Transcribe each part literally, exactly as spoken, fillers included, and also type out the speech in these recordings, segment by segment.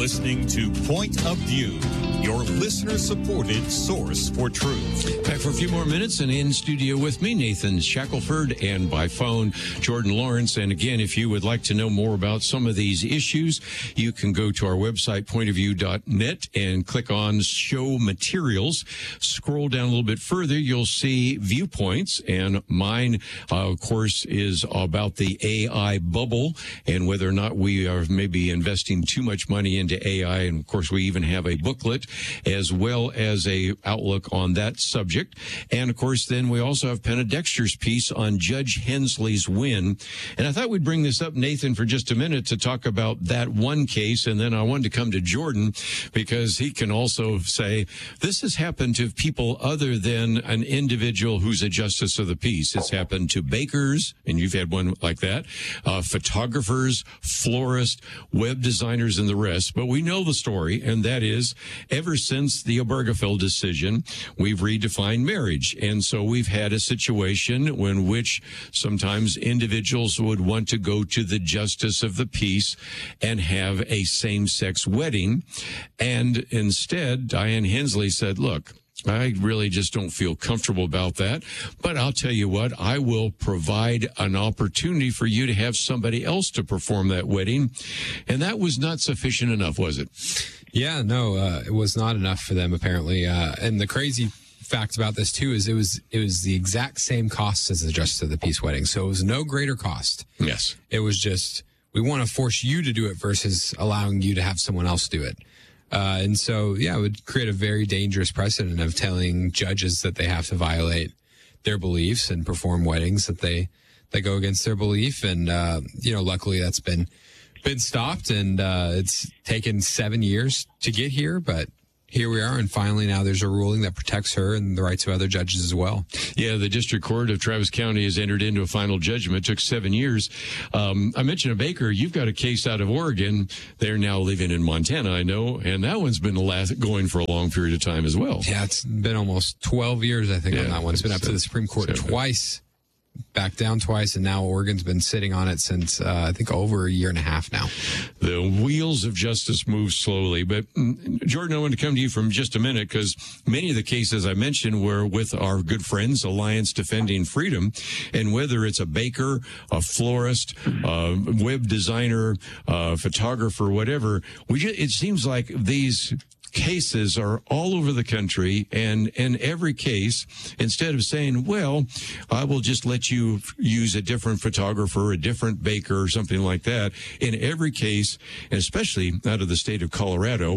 listening to Point of View, your listener-supported source for truth. Back for a few more minutes, and in studio with me, Nathan Shackelford, and by phone, Jordan Lawrence. And again, if you would like to know more about some of these issues, you can go to our website, point of view dot net, and click on Show Materials. Scroll down a little bit further, you'll see Viewpoints, and mine, uh, of course, is about the A I bubble and whether or not we are maybe investing too much money into A I. And of course, we even have a booklet as well as a outlook on that subject. And of course, then we also have Penna Dexter's piece on Judge Hensley's win. And I thought we'd bring this up, Nathan, for just a minute to talk about that one case. And then I wanted to come to Jordan because he can also say this has happened to people other than an individual who's a justice of the peace. It's happened to bakers, and you've had one like that, uh, photographers, florists, web designers, and the rest. But we know the story, and that is ever since the Obergefell decision, we've redefined marriage. And so we've had a situation in which sometimes individuals would want to go to the justice of the peace and have a same-sex wedding. And instead, Diane Hensley said, look, I really just don't feel comfortable about that. But I'll tell you what, I will provide an opportunity for you to have somebody else to perform that wedding. And that was not sufficient enough, was it? Yeah, no, uh, it was not enough for them, apparently. Uh, and the crazy fact about this, too, is it was it was the exact same cost as the Justice of the Peace wedding. So it was no greater cost. Yes. It was just, we want to force you to do it versus allowing you to have someone else do it. Uh, and so, yeah, it would create a very dangerous precedent of telling judges that they have to violate their beliefs and perform weddings that they, that go against their belief. And, uh, you know, luckily that's been, been stopped, and, uh, it's taken seven years to get here, but here we are, and finally now there's a ruling that protects her and the rights of other judges as well. Yeah, the District Court of Travis County has entered into a final judgment. It took seven years. Um, I mentioned a baker. You've got a case out of Oregon. They're now living in Montana, I know, and that one's been last, going for a long period of time as well. Yeah, it's been almost twelve years, I think, yeah, on that one. It's been up to the Supreme Court so, twice. Back down twice, and now Oregon's been sitting on it since, uh, I think, over a year and a half now. The wheels of justice move slowly. But, Jordan, I want to come to you from just a minute, because many of the cases I mentioned were with our good friends, Alliance Defending Freedom. And whether it's a baker, a florist, a web designer, a photographer, whatever, we just, it seems like these cases are all over the country, and in every case, instead of saying, well, I will just let you use a different photographer, a different baker, or something like that, in every case, and especially out of the state of Colorado,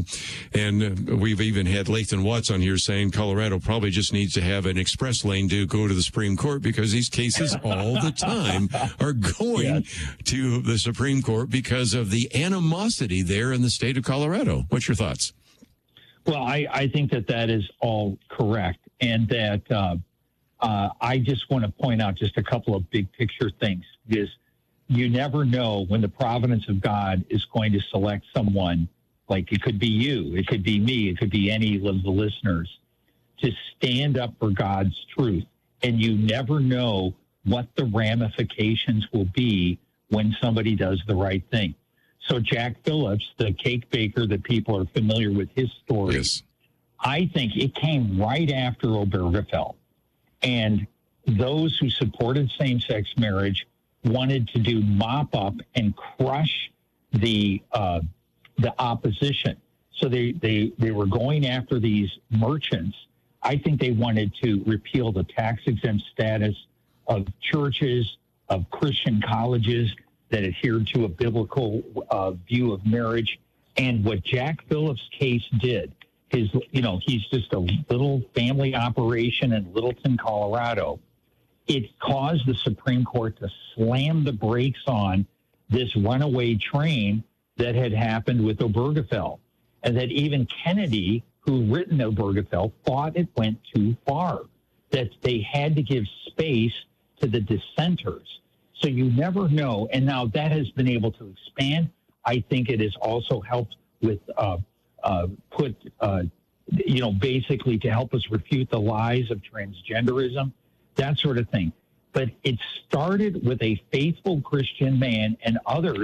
and we've even had Lathan Watts on here saying Colorado probably just needs to have an express lane to go to the Supreme Court, because these cases all the time are going yes. to the Supreme Court because of the animosity there in the state of Colorado. What's your thoughts? Well, I, I think that that is all correct, and that uh, uh, I just want to point out just a couple of big picture things, because you never know when the providence of God is going to select someone, like it could be you, it could be me, it could be any of the listeners, to stand up for God's truth. And you never know what the ramifications will be when somebody does the right thing. So Jack Phillips, the cake baker that people are familiar with his story, yes. I think it came right after Obergefell. And those who supported same-sex marriage wanted to do mop-up and crush the uh, the opposition. So they, they, they were going after these merchants. I think they wanted to repeal the tax-exempt status of churches, of Christian colleges that adhered to a biblical uh, view of marriage. And what Jack Phillips' case did is, you know, he's just a little family operation in Littleton, Colorado. It caused the Supreme Court to slam the brakes on this runaway train that had happened with Obergefell. And that even Kennedy, who written Obergefell, thought it went too far, that they had to give space to the dissenters. So you never know. And now that has been able to expand. I think it has also helped with uh, uh, put, uh, you know, basically to help us refute the lies of transgenderism, that sort of thing. But it started with a faithful Christian man and others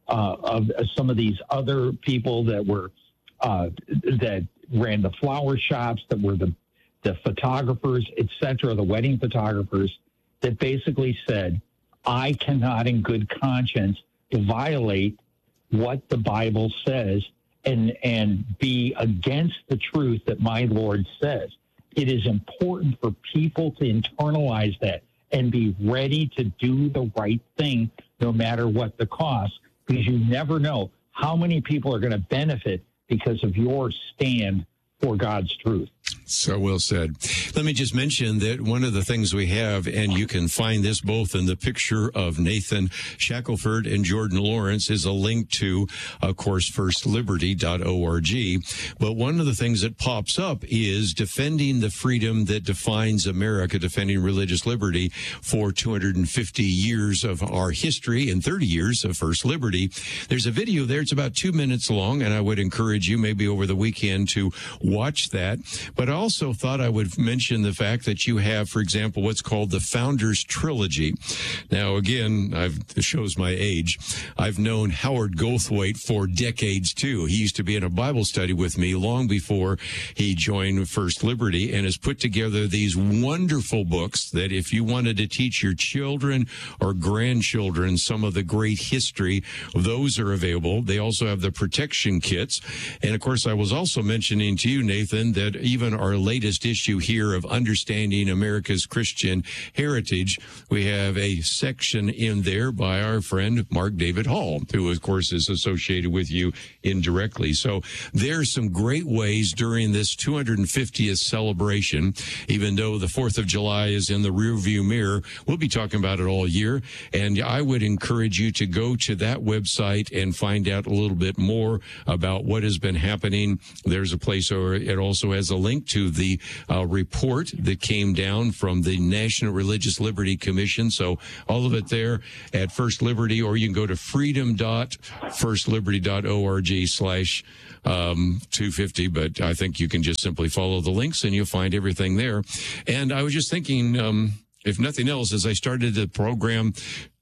uh, of some of these other people that were uh, that ran the flower shops, that were the the photographers, et cetera, the wedding photographers, that basically said, I cannot in good conscience violate what the Bible says and and be against the truth that my Lord says. It is important for people to internalize that and be ready to do the right thing no matter what the cost, because you never know how many people are going to benefit because of your stand for God's truth. So well said. Let me just mention that one of the things we have, and you can find this both in the picture of Nathan Shackelford and Jordan Lawrence, is a link to, of course, first liberty dot org. But one of the things that pops up is defending the freedom that defines America, defending religious liberty for two hundred fifty years of our history and thirty years of First Liberty. There's a video there. It's about two minutes long, and I would encourage you maybe over the weekend to watch that. But I also thought I would mention the fact that you have, for example, what's called the Founders Trilogy. Now, again, I've, it shows my age. I've known Howard Goldthwait for decades, too. He used to be in a Bible study with me long before he joined First Liberty, and has put together these wonderful books that if you wanted to teach your children or grandchildren some of the great history, those are available. They also have the protection kits. And, of course, I was also mentioning to you, Nathan, that even our latest issue here of Understanding America's Christian Heritage, we have a section in there by our friend Mark David Hall, who, of course, is associated with you indirectly. So there's some great ways during this two hundred fiftieth celebration, even though the fourth of July is in the rearview mirror, we'll be talking about it all year. And I would encourage you to go to that website and find out a little bit more about what has been happening. There's a place where it also has a link to the uh, report that came down from the National Religious Liberty Commission. So all of it there at First Liberty, or you can go to freedom dot first liberty dot org slash um, two fifty. But I think you can just simply follow the links and you'll find everything there. And I was just thinking, um, if nothing else, as I started the program,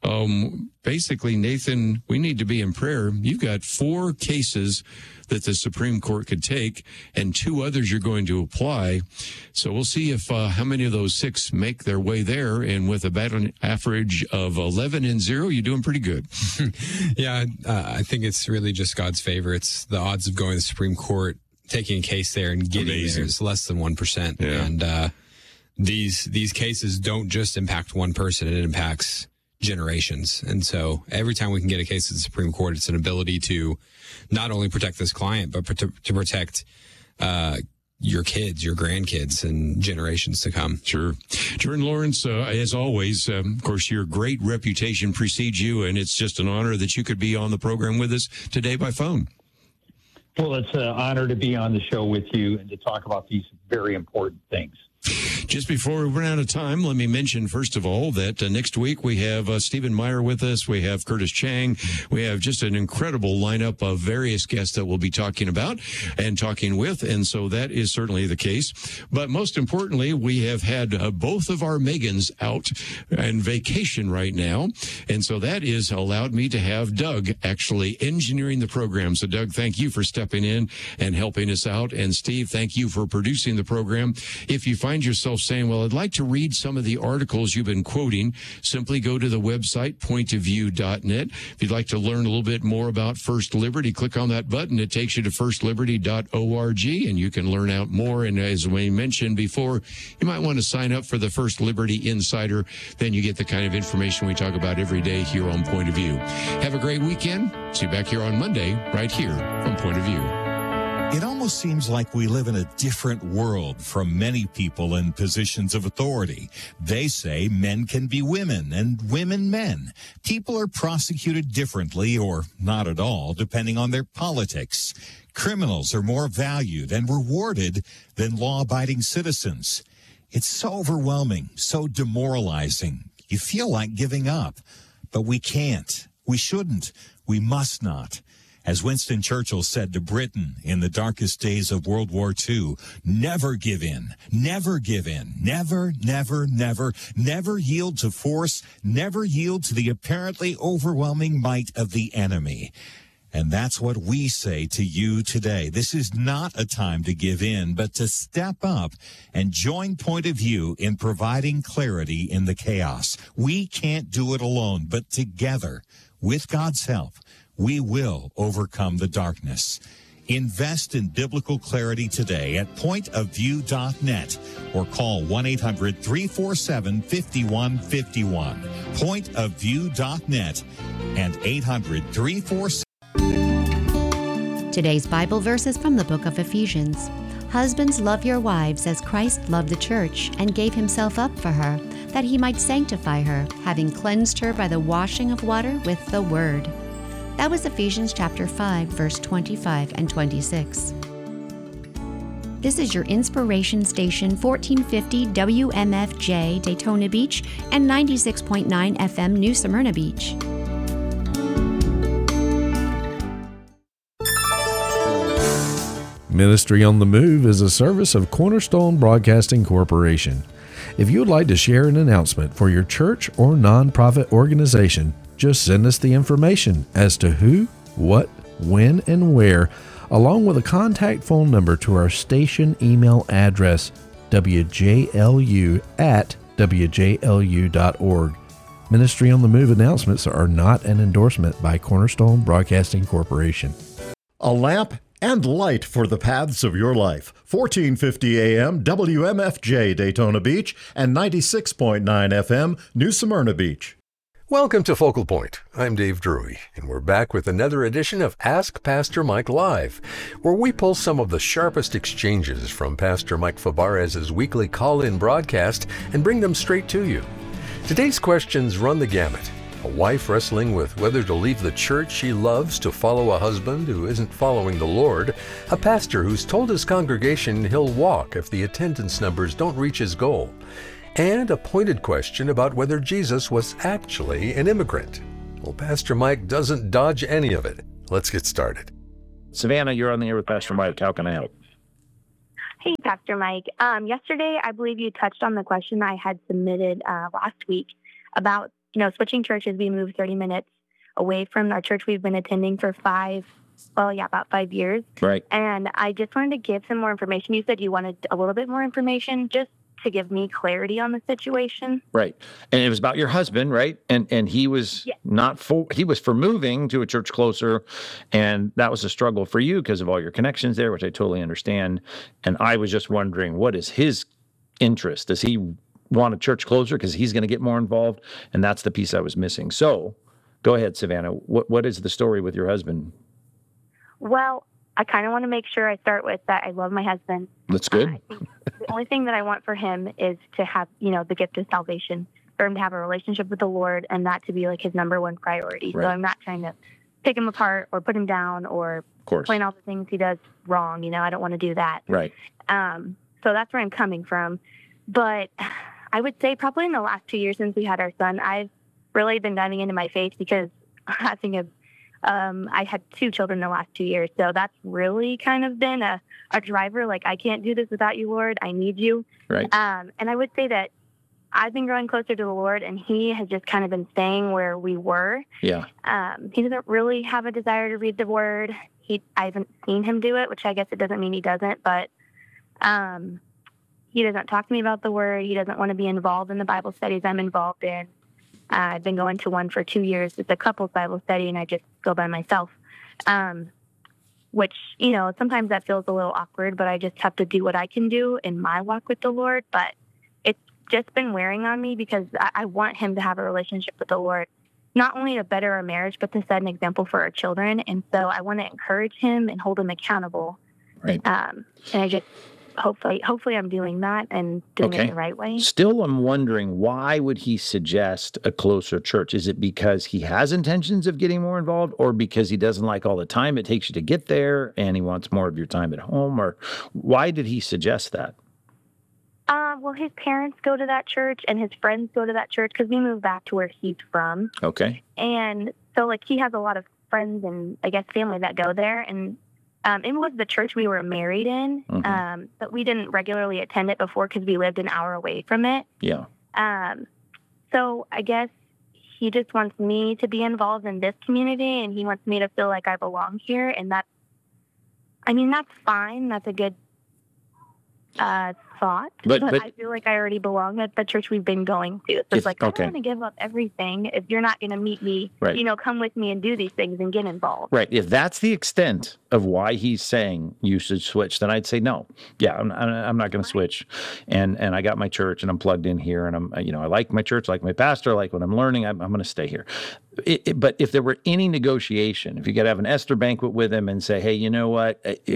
um, basically, Nathan, we need to be in prayer. You've got four cases that the Supreme Court could take, and two others you're going to apply. So we'll see if uh, how many of those six make their way there. And with a batting average of eleven and zero, you're doing pretty good. yeah, uh, I think it's really just God's favor. It's the odds of going to the Supreme Court, taking a case there and getting Amazing. there is less than one percent. Yeah. And uh, these these cases don't just impact one person; it impacts generations. And so every time we can get a case at the Supreme Court, it's an ability to not only protect this client, but to, to protect uh, your kids, your grandkids, and generations to come. Sure. Jordan Lawrence, uh, as always, um, of course, your great reputation precedes you, and it's just an honor that you could be on the program with us today by phone. Well, it's an honor to be on the show with you and to talk about these very important things. Just before we run out of time, let me mention, first of all, that uh, next week we have uh, Stephen Meyer with us. We have Curtis Chang. We have just an incredible lineup of various guests that we'll be talking about and talking with. And so that is certainly the case. But most importantly, we have had uh, both of our Megans out on vacation right now. And so that is allowed me to have Doug actually engineering the program. So, Doug, thank you for stepping in and helping us out. And, Steve, thank you for producing the program. If you find yourself saying, well, I'd like to read some of the articles you've been quoting, simply go to the website, point of view dot net. If you'd like to learn a little bit more about First Liberty, click on that button. It takes you to first liberty dot org, and you can learn out more. And as we mentioned before, you might want to sign up for the First Liberty Insider. Then you get the kind of information we talk about every day here on Point of View. Have a great weekend. See you back here on Monday, right here on Point of View. It almost seems like we live in a different world from many people in positions of authority. They say men can be women and women men. People are prosecuted differently or not at all, depending on their politics. Criminals are more valued and rewarded than law-abiding citizens. It's so overwhelming, so demoralizing. You feel like giving up, but we can't. We shouldn't. We must not. As Winston Churchill said to Britain in the darkest days of World War Two, never give in, never give in, never, never, never, never yield to force, never yield to the apparently overwhelming might of the enemy. And that's what we say to you today. This is not a time to give in, but to step up and join Point of View in providing clarity in the chaos. We can't do it alone, but together, with God's help, we will overcome the darkness. Invest in biblical clarity today at point of view dot net or call one eight hundred three four seven five one five one. point of view dot net and eight hundred three four seven. Today's Bible verse is from the book of Ephesians. Husbands, love your wives as Christ loved the church and gave himself up for her, that he might sanctify her, having cleansed her by the washing of water with the word. That was Ephesians chapter five, verse twenty-five and twenty-six. This is your inspiration station, fourteen fifty W M F J Daytona Beach and ninety-six point nine F M New Smyrna Beach. Ministry on the Move is a service of Cornerstone Broadcasting Corporation. If you would like to share an announcement for your church or nonprofit organization, just send us the information as to who, what, when, and where, along with a contact phone number to our station email address, w j l u at w j l u dot org. Ministry on the Move announcements are not an endorsement by Cornerstone Broadcasting Corporation. A lamp and light for the paths of your life. fourteen fifty A M W M F J Daytona Beach and ninety-six point nine F M New Smyrna Beach. Welcome to Focal Point. I'm Dave Drury, and we're back with another edition of Ask Pastor Mike Live, where we pull some of the sharpest exchanges from Pastor Mike Fabarez's weekly call-in broadcast and bring them straight to you. Today's questions run the gamut. A wife wrestling with whether to leave the church she loves to follow a husband who isn't following the Lord, a pastor who's told his congregation he'll walk if the attendance numbers don't reach his goal, and a pointed question about whether Jesus was actually an immigrant. Well, Pastor Mike doesn't dodge any of it. Let's get started. Savannah, you're on the air with Pastor Mike. How can I help? Hey, Pastor Mike. Um, yesterday, I believe you touched on the question I had submitted uh, last week about you know, switching churches. We moved thirty minutes away from our church we've been attending for five, well, yeah, about five years. Right. And I just wanted to give some more information. You said you wanted a little bit more information just to give me clarity on the situation. Right. And it was about your husband, right? And and he was yeah. not for, he was for moving to a church closer. And that was a struggle for you because of all your connections there, which I totally understand. And I was just wondering, what is his interest? Does he want a church closer because he's going to get more involved? And that's the piece I was missing. So go ahead, Savannah. What What is the story with your husband? Well, I kind of want to make sure I start with that I love my husband. That's good. Uh, I think the only thing that I want for him is to have, you know, the gift of salvation, for him to have a relationship with the Lord and that to be like his number one priority. Right. So I'm not trying to pick him apart or put him down or of course. point out the things he does wrong. You know, I don't want to do that. Right. Um, so that's where I'm coming from. But I would say probably in the last two years since we had our son, I've really been diving into my faith because having a, um, I had two children in the last two years. So that's really kind of been a, a driver. Like, I can't do this without you, Lord. I need you. Right. Um, and I would say that I've been growing closer to the Lord and he has just kind of been staying where we were. Yeah. Um, he doesn't really have a desire to read the word. He, I haven't seen him do it, which I guess it doesn't mean he doesn't, but, um, he doesn't talk to me about the word. He doesn't want to be involved in the Bible studies I'm involved in. Uh, I've been going to one for two years. It's a couples Bible study, and I just go by myself, um, which, you know, sometimes that feels a little awkward, but I just have to do what I can do in my walk with the Lord. But it's just been wearing on me because I, I want him to have a relationship with the Lord, not only to better our marriage, but to set an example for our children. And so I want to encourage him and hold him accountable. Right. Um, and I just... Hopefully, hopefully I'm doing that and doing Okay. it the right way. Still, I'm wondering, why would he suggest a closer church? Is it because he has intentions of getting more involved, or because he doesn't like all the time it takes you to get there and he wants more of your time at home? Or why did he suggest that? Uh, well, his parents go to that church and his friends go to that church because we moved back to where he's from. Okay. And so, like, he has a lot of friends and I guess family that go there, and um, it was the church we were married in, Mhm. um, but we didn't regularly attend it before because we lived an hour away from it. Yeah. Um, so I guess he just wants me to be involved in this community, and he wants me to feel like I belong here, and that's, I mean, that's fine. That's a good uh, thought, But- but, but- I feel like I already belong at the church we've been going to. So If- it's like, okay. I don't want to give up everything if you're not going to meet me, Right. you know, come with me and do these things and get involved. Right. If that's the extent of why he's saying you should switch, then I'd say no. Yeah, I'm, I'm not going to switch. And and I got my church and I'm plugged in here, and I'm you know I like my church, like my pastor, like what I'm learning. I'm, I'm going to stay here. It, it, but if there were any negotiation, if you could have an Esther banquet with him and say, hey, you know what,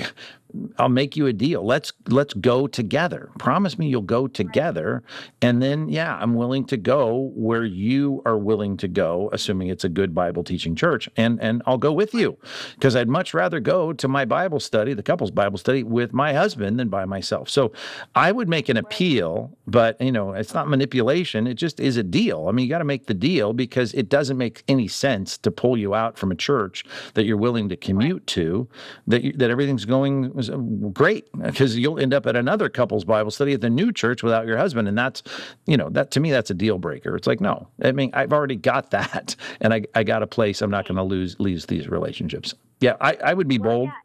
I'll make you a deal. Let's let's go together. Promise me you'll go together, and then yeah, I'm willing to go where you are willing to go, assuming it's a good Bible teaching church, and and I'll go with you, because I'd much rather go to my Bible study, the couple's Bible study, with my husband than by myself. So I would make an appeal, but you know it's not manipulation. It just is a deal. I mean, you got to make the deal, because it doesn't make any sense to pull you out from a church that you're willing to commute to, that you, that everything's going great, because you'll end up at another couple's Bible study at the new church without your husband, and that's, you know, that to me that's a deal breaker. It's like, no, I mean, I've already got that, and I I got a place. I'm not going to lose lose these relationships. Yeah, I, I would be Well, bold.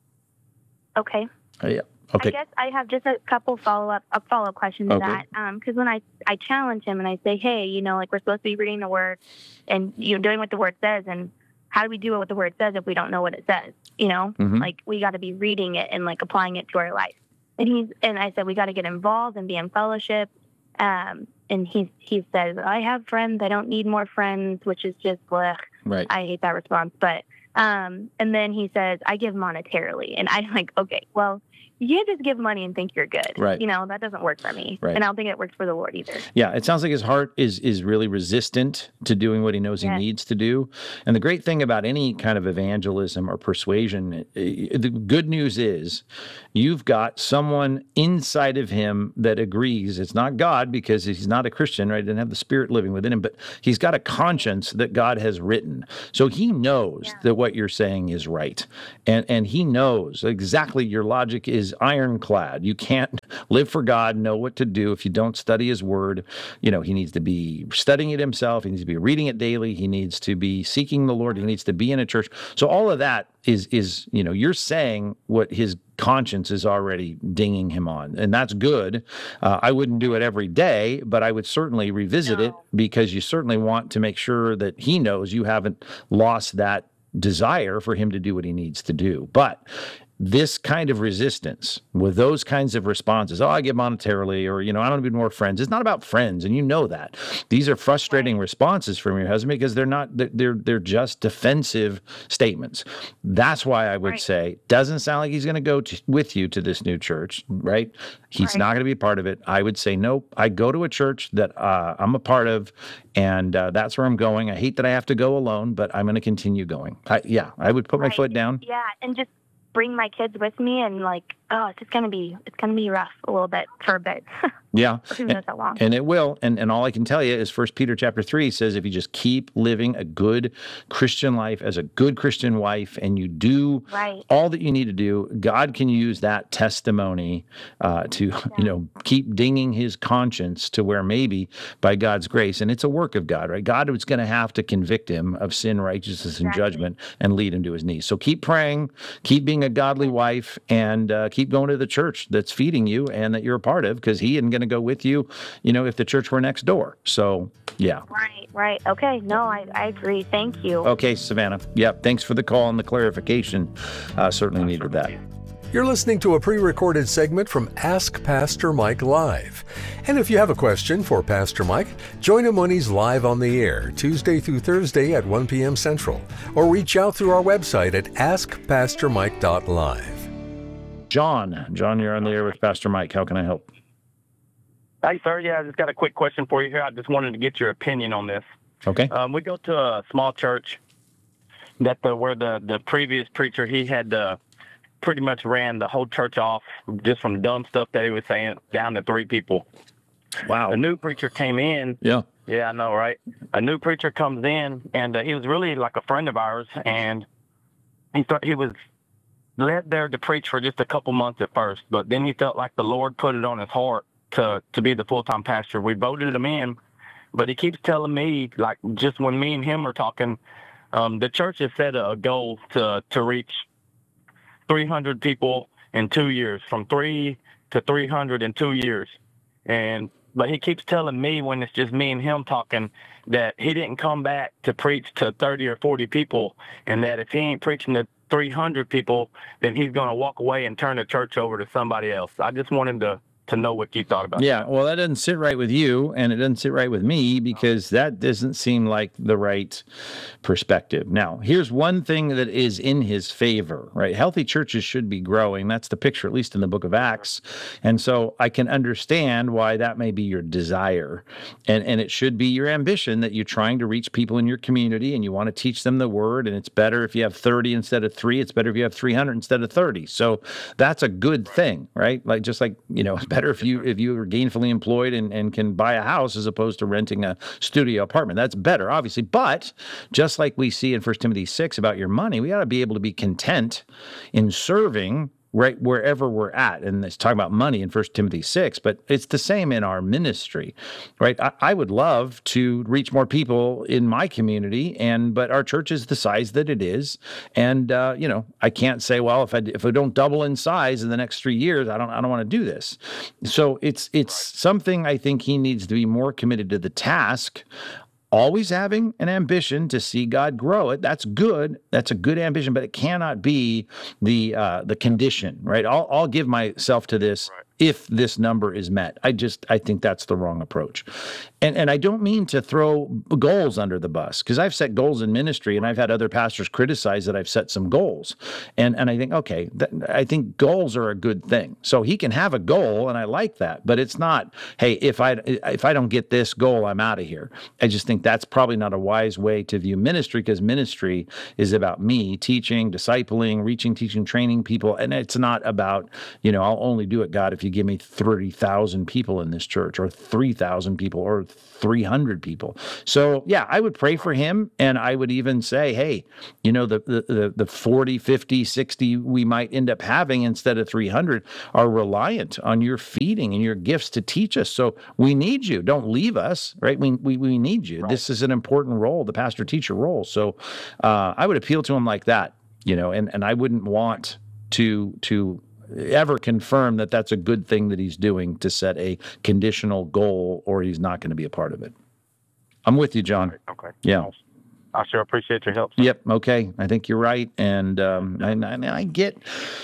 yeah. Okay. Uh, yeah. Okay. I guess I have just a couple follow up a follow up question to Okay. that. Because when I, I challenge him and I say, hey, you know, like we're supposed to be reading the word and you know doing what the word says, and how do we do what the word says if we don't know what it says? You know, Mhm. like we got to be reading it and like applying it to our life. And he's and I said we got to get involved and be in fellowship. Um, and he he says I have friends. I don't need more friends, which is just blech. Right. I hate that response. But um, and then he says I give monetarily, and I'm like, okay, well. You can't just give money and think you're good. Right. You know, that doesn't work for me. Right. And I don't think it works for the Lord either. Yeah, it sounds like his heart is is really resistant to doing what he knows Yes. he needs to do. And the great thing about any kind of evangelism or persuasion, eh, the good news is you've got someone inside of him that agrees. It's not God, because he's not a Christian, right? He doesn't have the Spirit living within him, but he's got a conscience that God has written. So he knows Yeah. that what you're saying is right. And and he knows exactly your logic is ironclad. You can't live for God, know what to do if you don't study his word. You know, he needs to be studying it himself. He needs to be reading it daily. He needs to be seeking the Lord. He needs to be in a church. So all of that is, is you know, you're saying what his conscience is already dinging him on. And that's good. Uh, I wouldn't do it every day, but I would certainly revisit it, No. because you certainly want to make sure that he knows you haven't lost that desire for him to do what he needs to do. But this kind of resistance with those kinds of responses, oh, I give monetarily, or, you know, I don't need more friends. It's not about friends. And you know that. These are frustrating responses from your husband, because they're not, they're, they're just defensive statements. That's why I would Right. say, doesn't sound like he's going to go to, with you to this new church, right? He's Right. not going to be a part of it. I would say, nope, I go to a church that uh, I'm a part of, and uh, that's where I'm going. I hate that I have to go alone, but I'm going to continue going. I, yeah, I would put my Right. foot down. Yeah. And just bring my kids with me, and like, oh, it's just going to be, it's going to be rough a little bit for a bit. Yeah. Who knows how long? And it will. And and all I can tell you is First Peter chapter three says, if you just keep living a good Christian life as a good Christian wife, and you do Right. all that you need to do, God can use that testimony uh, to, you know, keep dinging his conscience to where maybe by God's grace, and it's a work of God, right? God was going to have to convict him of sin, righteousness, and Exactly. judgment, and lead him to his knees. So keep praying, keep being a godly wife, and uh, keep going to the church that's feeding you and that you're a part of, because he isn't going to go with you, you know, if the church were next door. So, yeah. Right. Right. Okay. No, I, I agree. Thank you. Okay, Savannah. Yep. Thanks for the call and the clarification. Uh, certainly needed that. You're listening to a pre-recorded segment from Ask Pastor Mike Live. And if you have a question for Pastor Mike, join him when he's live on the air, Tuesday through Thursday at one p.m. Central, or reach out through our website at ask pastor mike dot live. John. John, you're on the air with Pastor Mike. How can I help? Hey, sir. Yeah, I just got a quick question for you here. I just wanted to get your opinion on this. Okay. Um, we go to a small church that the where the, the previous preacher, he had uh, pretty much ran the whole church off just from dumb stuff that he was saying down to three people. Wow. The new preacher came in, Yeah. Yeah, I know, right? A new preacher comes in, and uh, he was really like a friend of ours, and he thought he was led there to preach for just a couple months at first, but then he felt like the Lord put it on his heart to to be the full-time pastor. We voted him in, but he keeps telling me, like, just when me and him are talking, um, the church has set a goal to to reach three hundred people in two years, from three to three hundred in two years. And but he keeps telling me, when it's just me and him talking, that he didn't come back to preach to thirty or forty people, and that if he ain't preaching to three hundred people, then he's going to walk away and turn the church over to somebody else. I just wanted to to know what you thought about Yeah, that. well, that doesn't sit right with you, and it doesn't sit right with me, because that doesn't seem like the right perspective. Now, here's one thing that is in his favor, right? Healthy churches should be growing. That's the picture, at least in the book of Acts. And so I can understand why that may be your desire. And, and it should be your ambition that you're trying to reach people in your community and you want to teach them the word. And it's better if you have thirty instead of three. It's better if you have three hundred instead of thirty. So that's a good thing, right? Like, just like, you know, it's better if you if you are gainfully employed and, and can buy a house as opposed to renting a studio apartment. That's better, obviously. But just like we see in First Timothy six about your money, we got to be able to be content in serving right wherever we're at. And it's talking about money in First Timothy six, but it's the same in our ministry, right? I, I would love to reach more people in my community, and but our church is the size that it is. And, uh, you know, I can't say, well, if I, if we don't double in size in the next three years, I don't, I don't want to do this. So it's, it's something I think he needs to be more committed to the task, always having an ambition to see God grow it. That's good. That's a good ambition, but it cannot be the uh, the condition, right? I'll I'll give myself to this right if this number is met. I just I think that's the wrong approach. And and I don't mean to throw goals under the bus, because I've set goals in ministry, and I've had other pastors criticize that I've set some goals. And and I think, okay, that, I think goals are a good thing. So he can have a goal, and I like that, but it's not, hey, if I if I don't get this goal, I'm out of here. I just think that's probably not a wise way to view ministry, because ministry is about me teaching, discipling, reaching, teaching, training people. And it's not about, you know, I'll only do it, God, if you give me thirty thousand people in this church, or three thousand people, or three hundred people. So yeah, I would pray for him. And I would even say, hey, you know, the, the, the forty, fifty, sixty we might end up having instead of three hundred are reliant on your feeding and your gifts to teach us. So we need you. Don't leave us, right? We, we, we need you. Right. This is an important role, the pastor-teacher role. So uh, I would appeal to him like that, you know, and, and I wouldn't want to to ever confirm that that's a good thing that he's doing, to set a conditional goal, or he's not going to be a part of it. I'm with you, John. Okay. Yeah. I sure appreciate your help, sir. Yep. Okay. I think you're right. And um, I, I, I get...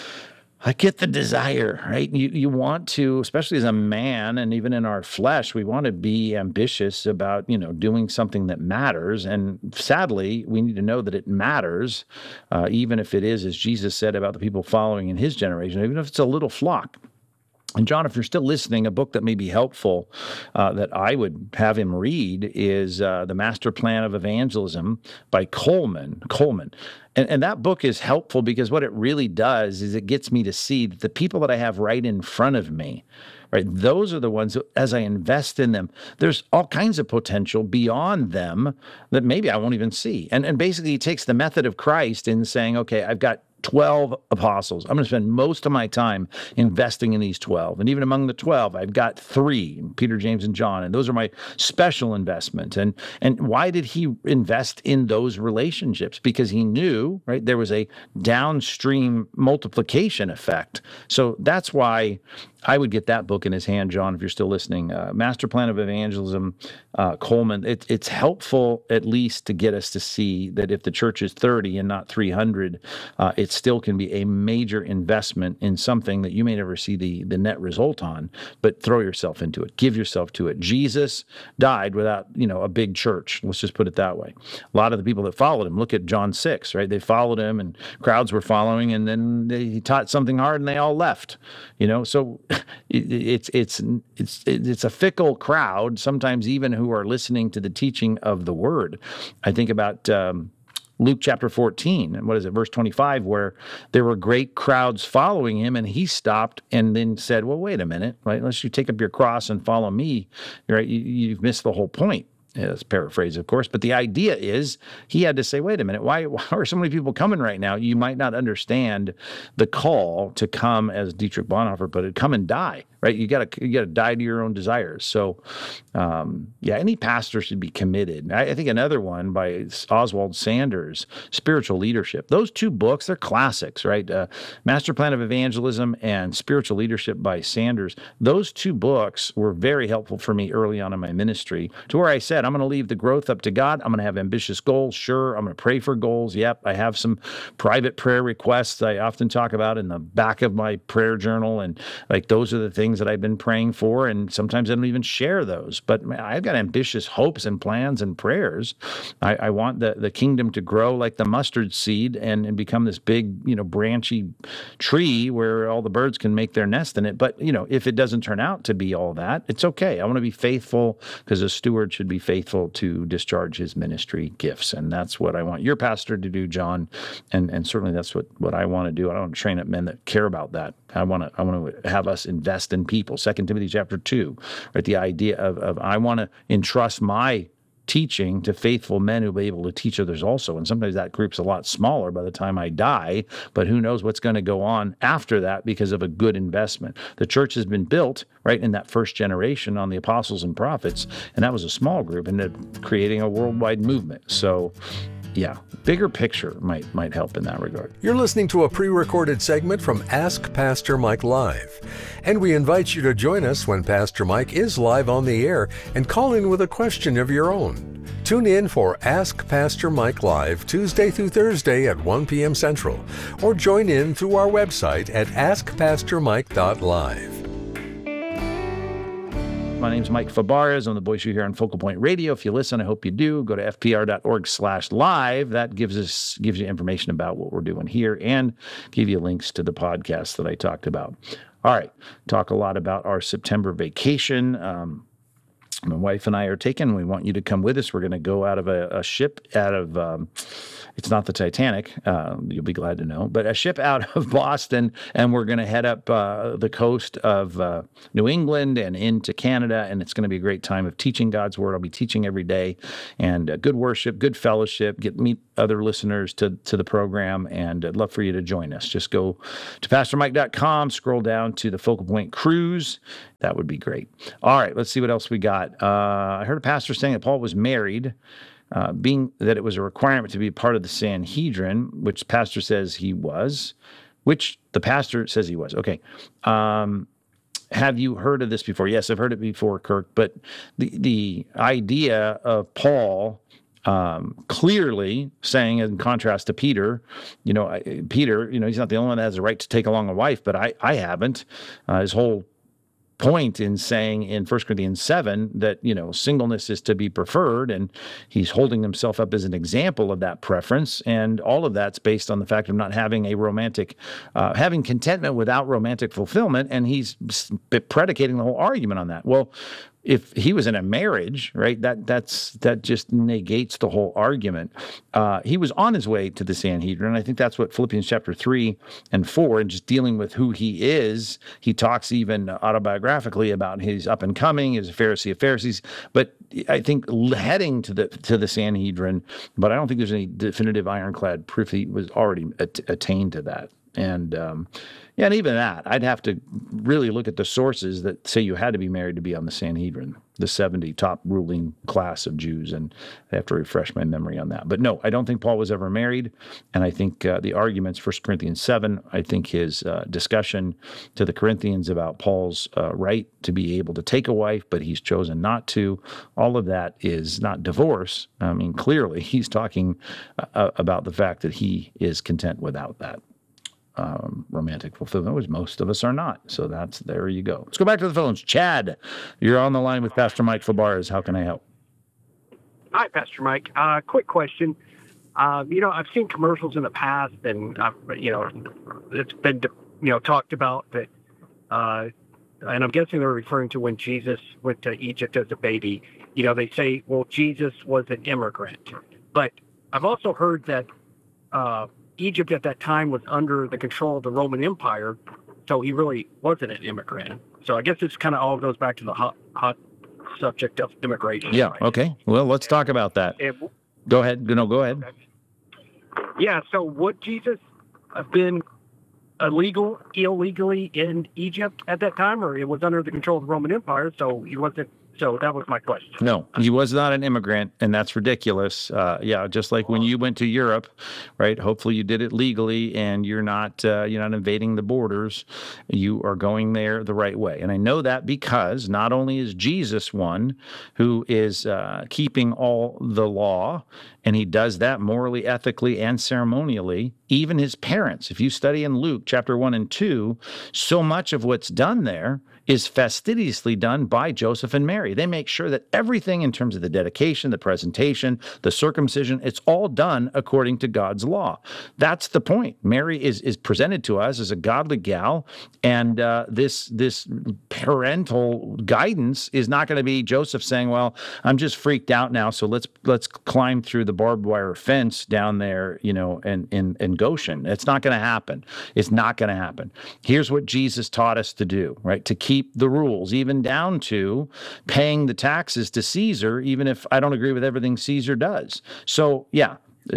I get the desire, right? You you want to, especially as a man, and even in our flesh, we want to be ambitious about, you know, doing something that matters. And sadly, we need to know that it matters, uh, even if it is, as Jesus said about the people following in his generation, even if it's a little flock. And John, if you're still listening, a book that may be helpful uh, that I would have him read is uh, The Master Plan of Evangelism by Coleman. Coleman. And, and that book is helpful because what it really does is it gets me to see that the people that I have right in front of me, right, those are the ones that, as I invest in them, there's all kinds of potential beyond them that maybe I won't even see. And, and basically, he takes the method of Christ in saying, okay, I've got twelve apostles. I'm going to spend most of my time investing in these twelve. And even among the twelve, I've got three, Peter, James, and John. And those are my special investments. And and why did he invest in those relationships? Because he knew, right, there was a downstream multiplication effect. So that's why I would get that book in his hand, John, if you're still listening. Uh, Master Plan of Evangelism, uh, Coleman. It, it's helpful at least to get us to see that if the church is thirty and not three hundred, uh, it still can be a major investment in something that you may never see the, the net result on, but throw yourself into it. Give yourself to it. Jesus died without, you know, a big church. Let's just put it that way. A lot of the people that followed him, look at John six, right? They followed him and crowds were following, and then they, he taught something hard and they all left, you know? So it's it's it's it's a fickle crowd, sometimes even who are listening to the teaching of the word. I think about um, Luke chapter fourteen, and what is it, verse twenty-five, where there were great crowds following him, and he stopped and then said, well, wait a minute, right? Unless you take up your cross and follow me, right? You, you've missed the whole point. It's paraphrase, of course, but the idea is he had to say, wait a minute, why, why are so many people coming right now? You might not understand the call to come, as Dietrich Bonhoeffer put it, come and die, right? You got to you got to die to your own desires. So, um, yeah, any pastor should be committed. I, I think another one by Oswald Sanders, Spiritual Leadership. Those two books, they're classics, right? Uh, Master Plan of Evangelism and Spiritual Leadership by Sanders. Those two books were very helpful for me early on in my ministry, to where I said, I'm going to leave the growth up to God. I'm going to have ambitious goals. Sure. I'm going to pray for goals. Yep. I have some private prayer requests I often talk about in the back of my prayer journal. And like, those are the things that I've been praying for. And sometimes I don't even share those, but I've got ambitious hopes and plans and prayers. I, I want the, the kingdom to grow like the mustard seed and, and become this big, you know, branchy tree where all the birds can make their nest in it. But, you know, if it doesn't turn out to be all that, it's okay. I want to be faithful, because a steward should be faithful faithful to discharge his ministry gifts. And that's what I want your pastor to do, John. And and certainly that's what, what I want to do. I don't want to train up men that care about that. I want to I want to have us invest in people. Second Timothy chapter two, right? The idea of, of I want to entrust my teaching to faithful men who will be able to teach others also. And sometimes that group's a lot smaller by the time I die, but who knows what's going to go on after that because of a good investment. The church has been built, right, in that first generation on the apostles and prophets, and that was a small group, and it creating a worldwide movement. So, yeah, bigger picture might might help in that regard. You're listening to a pre-recorded segment from Ask Pastor Mike Live. And we invite you to join us when Pastor Mike is live on the air and call in with a question of your own. Tune in for Ask Pastor Mike Live Tuesday through Thursday at one p.m. Central, or join in through our website at ask pastor mike dot live. My name's Mike Fabarez. I'm the voice you hear on Focal Point Radio. If you listen, I hope you do. Go to f p r dot org slash live. That gives us gives you information about what we're doing here and give you links to the podcasts that I talked about. All right, talk a lot about our September vacation. Um, my wife and I are taking. We want you to come with us. We're going to go out of a, a ship out of. Um, It's not the Titanic, uh, you'll be glad to know, but a ship out of Boston, and we're going to head up uh, the coast of uh, New England and into Canada, and it's going to be a great time of teaching God's Word. I'll be teaching every day, and uh, good worship, good fellowship, get meet other listeners to, to the program, and I'd love for you to join us. Just go to pastor mike dot com, scroll down to the Focal Point Cruise. That would be great. All right, let's see what else we got. Uh, I heard a pastor saying that Paul was married. Uh, being that it was a requirement to be part of the Sanhedrin, which the pastor says he was, which the pastor says he was. Okay. Um, have you heard of this before? Yes, I've heard it before, Kirk, but the, the idea of Paul um, clearly saying, in contrast to Peter, you know, I, Peter, you know, he's not the only one that has a right to take along a wife, but I, I haven't. Uh, his whole point in saying in First Corinthians seven that, you know, singleness is to be preferred, and he's holding himself up as an example of that preference, and all of that's based on the fact of not having a romantic, uh, having contentment without romantic fulfillment, and he's predicating the whole argument on that. Well, if he was in a marriage, right, that that's that just negates the whole argument. Uh, he was on his way to the Sanhedrin. I think that's what Philippians chapter three and four, and just dealing with who he is. He talks even autobiographically about his up and coming, he's a Pharisee of Pharisees. But I think heading to the to the Sanhedrin, but I don't think there's any definitive ironclad proof he was already at, attained to that. And um, yeah, and even that, I'd have to really look at the sources that say you had to be married to be on the Sanhedrin, the seventy top ruling class of Jews, and I have to refresh my memory on that. But no, I don't think Paul was ever married, and I think uh, the arguments, First Corinthians seven, I think his uh, discussion to the Corinthians about Paul's uh, right to be able to take a wife, but he's chosen not to, all of that is not divorce. I mean, clearly he's talking uh, about the fact that he is content without that. Um, romantic fulfillment, which most of us are not. So that's, there you go. Let's go back to the phones. Chad, you're on the line with Pastor Mike Fabarez. How can I help? Hi, Pastor Mike. Uh, quick question. Uh, you know, I've seen commercials in the past, and uh, you know, it's been you know talked about that, uh, and I'm guessing they're referring to when Jesus went to Egypt as a baby. You know, they say, well, Jesus was an immigrant, but I've also heard that. Uh, Egypt at that time was under the control of the Roman Empire, so he really wasn't an immigrant. So I guess this kind of all goes back to the hot, hot subject of immigration. Yeah. Right? Okay. Well, let's talk about that. And, Go ahead. No, go ahead. yeah. So would Jesus have been illegal, illegally in Egypt at that time, or it was under the control of the Roman Empire? So he wasn't. So that was my question. No, he was not an immigrant, and that's ridiculous. Uh, yeah, just like when you went to Europe, right? Hopefully you did it legally, and you're not uh, you're not invading the borders. You are going there the right way, and I know that because not only is Jesus one who is uh, keeping all the law, and he does that morally, ethically, and ceremonially. Even his parents, if you study in Luke chapter one and two, so much of what's done there is fastidiously done by Joseph and Mary. They make sure that everything in terms of the dedication, the presentation, the circumcision, it's all done according to God's law. That's the point. Mary is is presented to us as a godly gal, and uh, this this parental guidance is not going to be Joseph saying, "Well, I'm just freaked out now, so let's let's climb through the barbed wire fence down there, you know, and in in Goshen." It's not going to happen. It's not going to happen. Here's what Jesus taught us to do, right? To keep the rules, even down to paying the taxes to Caesar, even if I don't agree with everything Caesar does. So, yeah,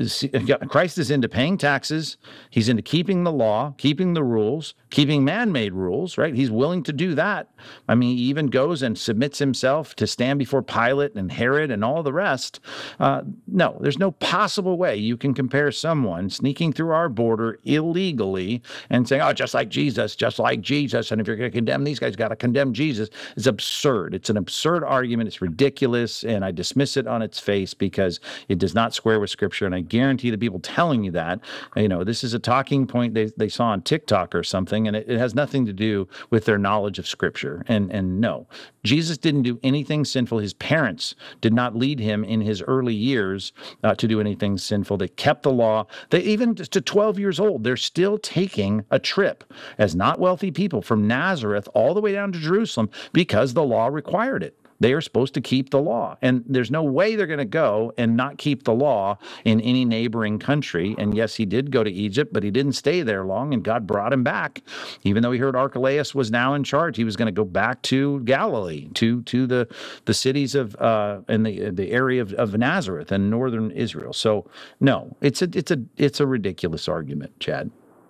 Christ is into paying taxes. He's into keeping the law, keeping the rules, keeping man-made rules, right? He's willing to do that. I mean, he even goes and submits himself to stand before Pilate and Herod and all the rest. Uh, no, there's no possible way you can compare someone sneaking through our border illegally and saying, oh, just like Jesus, just like Jesus. And if you're going to condemn these guys, you got to condemn Jesus. It's absurd. It's an absurd argument. It's ridiculous. And I dismiss it on its face because it does not square with Scripture. And I guarantee the people telling you that, you know, this is a talking point they, they saw on TikTok or something, and it, it has nothing to do with their knowledge of Scripture. And and no, Jesus didn't do anything sinful. His parents did not lead him in his early years uh, to do anything sinful. They kept the law. They even to twelve years old, they're still taking a trip as not wealthy people from Nazareth all the way down to Jerusalem because the law required it. They are supposed to keep the law. And there's no way they're going to go and not keep the law in any neighboring country. And yes, he did go to Egypt, but he didn't stay there long, and God brought him back. Even though he heard Archelaus was now in charge, he was going to go back to Galilee, to to the the cities of uh, in the the area of, of Nazareth and northern Israel. So no, it's a it's a it's a ridiculous argument, Chad.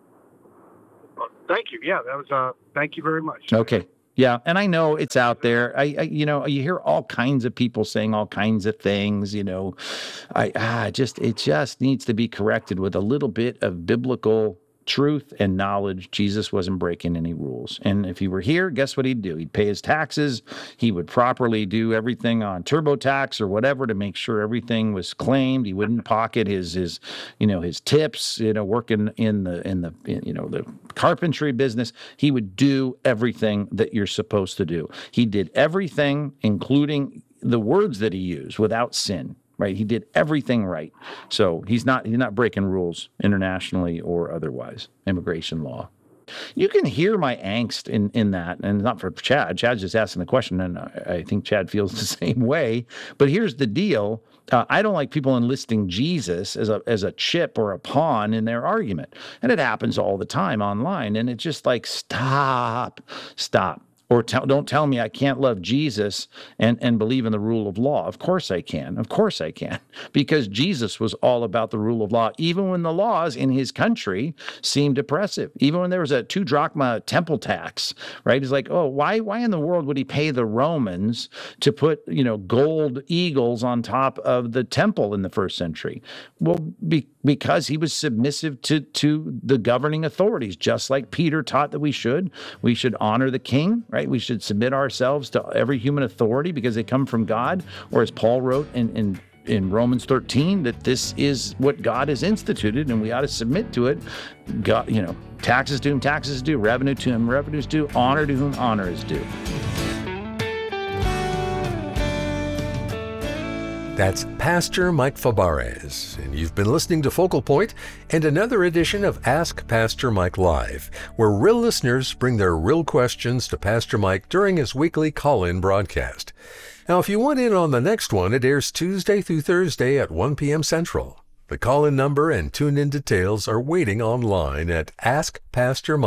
Well, thank you. Yeah, that was. Uh, thank you very much. Okay. Yeah, and I know it's out there. I, I, you know, you hear all kinds of people saying all kinds of things. You know, I ah, just it just needs to be corrected with a little bit of biblical truth and knowledge. Jesus wasn't breaking any rules. And if he were here, guess what he'd do? He'd pay his taxes. He would properly do everything on TurboTax or whatever to make sure everything was claimed. He wouldn't pocket his, his, you know, his tips, you know, working in the, in the, in, you know, the carpentry business. He would do everything that you're supposed to do. He did everything, including the words that he used, without sin. Right, he did everything right, so he's not he's not breaking rules internationally or otherwise. Immigration law. You can hear my angst in, in that, and not for Chad. Chad's just asking the question, and I, I think Chad feels the same way. But here's the deal: uh, I don't like people enlisting Jesus as a as a chip or a pawn in their argument, and it happens all the time online. And it's just like, stop, stop. Or tell, don't tell me I can't love Jesus and, and believe in the rule of law. Of course I can. Of course I can. Because Jesus was all about the rule of law, even when the laws in his country seemed oppressive. Even when there was a two drachma temple tax, right? It's like, oh, why why in the world would he pay the Romans to put, you know, gold eagles on top of the temple in the first century? Well, be, because he was submissive to, to the governing authorities, just like Peter taught that we should. We should honor the king, right? We should submit ourselves to every human authority because they come from God. Or as Paul wrote in, in, in Romans thirteen, that this is what God has instituted and we ought to submit to it. God, you know, taxes to whom taxes is due, revenue to whom revenue is due, honor to whom honor is due. That's Pastor Mike Fabarez, and you've been listening to Focal Point and another edition of Ask Pastor Mike Live, where real listeners bring their real questions to Pastor Mike during his weekly call-in broadcast. Now, if you want in on the next one, it airs Tuesday through Thursday at one p.m. Central. The call-in number and tune-in details are waiting online at ask pastor mike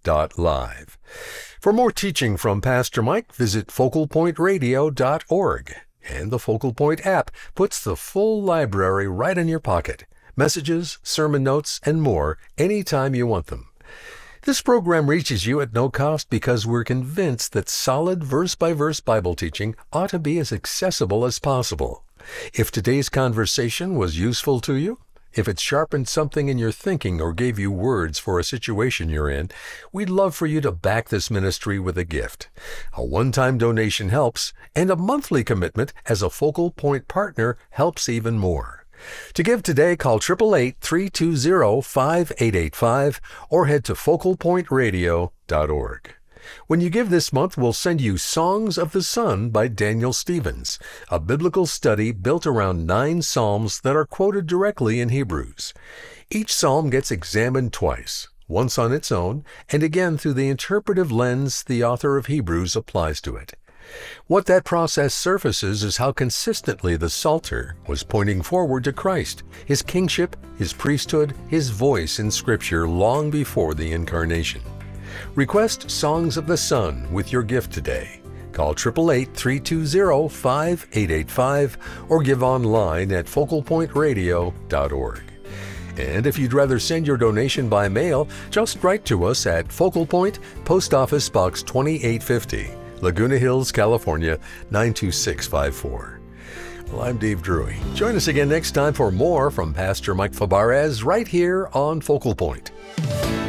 dot live. For more teaching from Pastor Mike, visit focal point radio dot org. And the Focal Point app puts the full library right in your pocket. Messages, sermon notes, and more anytime you want them. This program reaches you at no cost because we're convinced that solid verse-by-verse Bible teaching ought to be as accessible as possible. If today's conversation was useful to you, if it sharpened something in your thinking or gave you words for a situation you're in, we'd love for you to back this ministry with a gift. A one-time donation helps, and a monthly commitment as a Focal Point partner helps even more. To give today, call eight eight eight, three two zero, five eight eight five or head to focal point radio dot org. When you give this month, we'll send you Songs of the Sun by Daniel Stevens, a biblical study built around nine psalms that are quoted directly in Hebrews. Each psalm gets examined twice, once on its own, and again through the interpretive lens the author of Hebrews applies to it. What that process surfaces is how consistently the Psalter was pointing forward to Christ, his kingship, his priesthood, his voice in Scripture long before the Incarnation. Request Songs of the Sun with your gift today. Call eight eight eight, three two zero, five eight eight five or give online at focal point radio dot org. And if you'd rather send your donation by mail, just write to us at Focal Point, Post Office Box twenty-eight fifty, Laguna Hills, California, nine two six five four. Well, I'm Dave Drury. Join us again next time for more from Pastor Mike Fabarez right here on Focal Point.